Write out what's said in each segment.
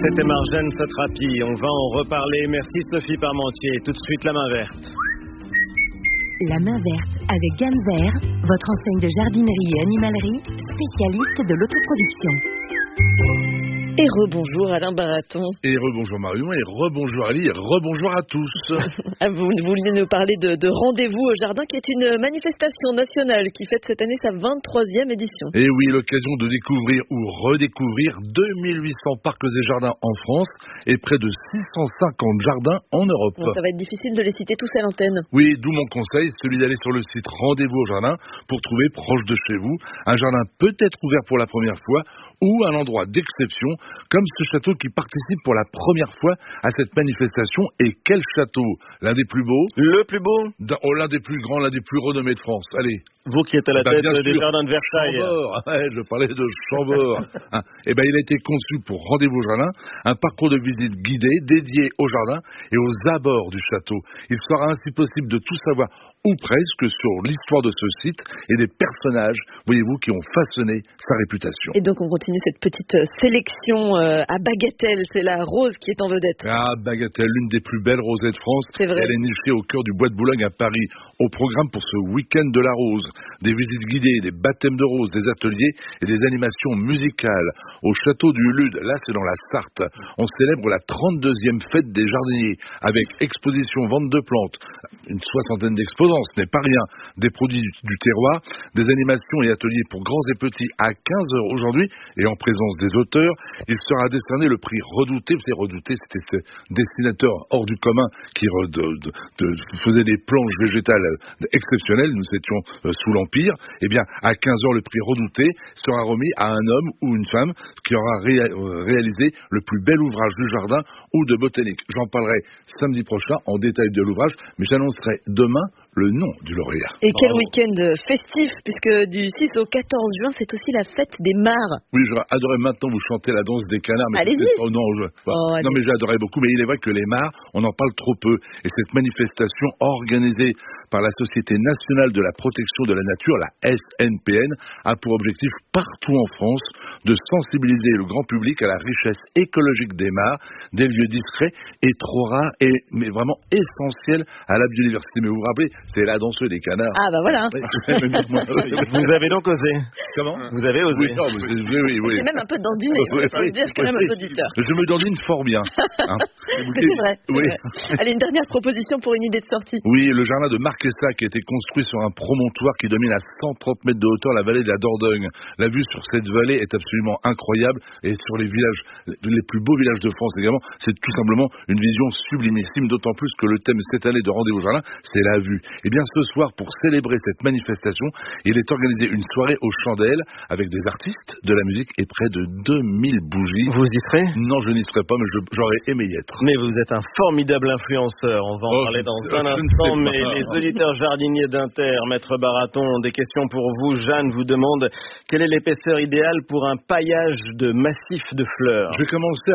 C'était Marjane Satrapi. On va en reparler. Merci Sophie Parmentier. Tout de suite, la main verte. La main verte avec Gamme Vert, votre enseigne de jardinerie et animalerie, spécialiste de l'autoproduction. Et rebonjour Alain Baraton. Et rebonjour Marion, et rebonjour Ali, et rebonjour à tous. Vous vouliez nous parler de Rendez-vous au Jardin, qui est une manifestation nationale qui fête cette année sa 23e édition. Et oui, l'occasion de découvrir ou redécouvrir 2800 parcs et jardins en France et près de 650 jardins en Europe. Bon, ça va être difficile de les citer tous à l'antenne. Oui, d'où mon conseil, celui d'aller sur le site Rendez-vous au Jardin pour trouver proche de chez vous un jardin peut-être ouvert pour la première fois ou un endroit d'exception comme ce château qui participe pour la première fois à cette manifestation. Et quel château? L'un des plus beaux? Le plus beau? L'un des plus grands, l'un des plus renommés de France. Allez. Vous qui êtes à la tête des jardins de Versailles. Chambord, ouais, je parlais de Chambord. Eh ben, il a été conçu pour Rendez-vous au Jardin, un parcours de visite guidé dédié au jardin et aux abords du château. Il sera ainsi possible de tout savoir, ou presque, sur l'histoire de ce site et des personnages, voyez-vous, qui ont façonné sa réputation. Et donc on continue cette petite sélection à Bagatelle. C'est la rose qui est en vedette. Ah, Bagatelle, l'une des plus belles rosées de France. C'est vrai. Elle est nichée au cœur du Bois de Boulogne à Paris. Au programme pour ce week-end de la rose, des visites guidées, des baptêmes de roses, des ateliers et des animations musicales. Au château du Lude, là c'est dans la Sarthe, on célèbre la 32e fête des jardiniers avec exposition, vente de plantes, une 60aine d'exposants, ce n'est pas rien, des produits du terroir, des animations et ateliers pour grands et petits à 15h aujourd'hui et en présence des auteurs. Il sera décerné le prix Redouté. Vous savez, Redouté, c'était ce dessinateur hors du commun qui faisait des planches végétales exceptionnelles. Nous étions sous l'Empire. Eh bien, à 15h, le prix Redouté sera remis à un homme ou une femme qui aura réalisé le plus bel ouvrage du jardin ou de botanique. J'en parlerai samedi prochain en détail de l'ouvrage, mais j'annoncerai demain le nom du lauréat. Et quel week-end festif, puisque du 6 au 14 juin, c'est aussi la fête des mares. Oui, j'aurais adoré maintenant vous chanter la danse des canards. Mais allez-y. Non, mais j'adorais beaucoup, mais il est vrai que les mares, on en parle trop peu. Et cette manifestation organisée par la Société nationale de la protection de la nature, la SNPN, a pour objectif partout en France de sensibiliser le grand public à la richesse écologique des mares, des lieux discrets et trop rares, mais vraiment essentiels à la biodiversité. Mais vous vous rappelez, c'est la danseuse des canards. Ah bah voilà. Vous avez donc osé. Comment? Vous avez osé. Oui. C'est même un peu dandiné, il faut le dire quand même aux auditeurs. Je me dandine fort bien. Hein. Mais c'est vrai. Oui. Allez, une dernière proposition pour une idée de sortie. Oui, le jardin de Marquessac a été construit sur un promontoire qui domine à 130 mètres de hauteur la vallée de la Dordogne. La vue sur cette vallée est absolument incroyable et sur les villages, les plus beaux villages de France également, c'est tout simplement une vision sublimissime, d'autant plus que le thème cette année de Rendez-vous au Jardin, c'est la vue. Et bien ce soir, pour célébrer cette manifestation, il est organisé une soirée aux chandelles avec des artistes, de la musique et près de 2000 bougies. Vous y serez? Non, je n'y serai pas, mais j'aurais aimé y être. Mais vous êtes un formidable influenceur. On va en parler dans un instant, mais les auditeurs jardiniers d'Inter, Maître Baraton, ont des questions pour vous. Jeanne vous demande quelle est l'épaisseur idéale pour un paillage de massifs de fleurs. Je vais commencer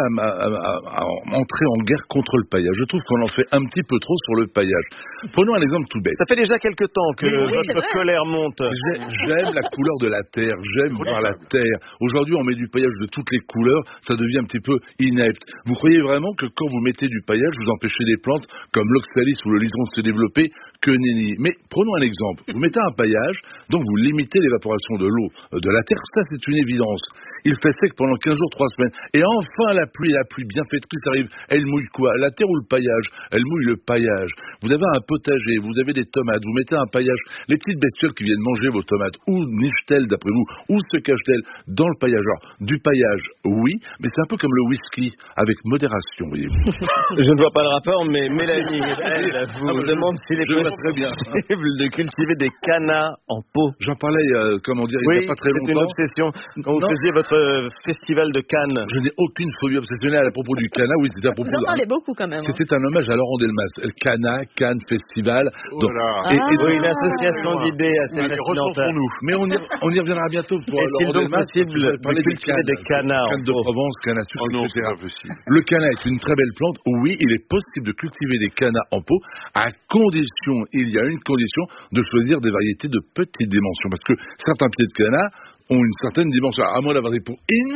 à entrer en guerre contre le paillage. Je trouve qu'on en fait un petit peu trop sur le paillage. Prenons un exemple tout bête. Ça fait déjà quelque temps que votre colère monte. J'aime la couleur de la terre, j'aime voir la terre. Aujourd'hui, on met du paillage de toutes les couleurs, ça devient un petit peu inepte. Vous croyez vraiment que quand vous mettez du paillage, vous empêchez des plantes comme l'oxalis ou le liseron de se développer? Que nenni. Mais prenons un exemple. Vous mettez un paillage, donc vous limitez l'évaporation de l'eau de la terre, ça c'est une évidence. Il fait sec pendant 15 jours, 3 semaines. Et enfin la pluie bienfaitrice arrive. Elle mouille quoi? La terre ou le paillage? Elle mouille le paillage. Vous avez un potager, vous avez des tomates, vous mettez un paillage. Les petites bestioles qui viennent manger vos tomates, où nichent-elles d'après vous? Où se cachent-elles? Dans le paillage. Alors, du paillage, oui, mais c'est un peu comme le whisky, avec modération, voyez-vous. Je ne vois pas le rapport, mais Mélanie, elle vous demande s'il est possible de cultiver des cannas en pot. J'en parlais, il n'y a pas très longtemps. C'était une obsession. Quand vous faisiez votre festival de Cannes. Je n'ai aucune phobie obsessionnelle à propos du canna. Oui, c'était à propos. Vous en parlez beaucoup quand même. C'était un hommage à Laurent Delmas. Cannes Festival. Donc, une association d'idées assez fascinante. Mais on y reviendra bientôt. Est-il donc possible de cultiver des cannas en pot? Cannes de Provence, canne à sucre, etc. Le canna est une très belle plante. Oui, il est possible de cultiver des cannas en pot à condition, il y a une condition, de choisir des variétés de petites dimensions. Parce que certains pieds de canna ont une certaine dimension. À moins d'avoir des pots énormes.